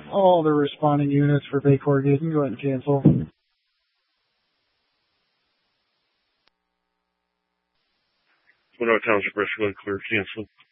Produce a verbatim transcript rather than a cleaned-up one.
all the responding units for Bay Corrugate. You can go ahead and cancel. Winona Township Rescue, clear, cancel.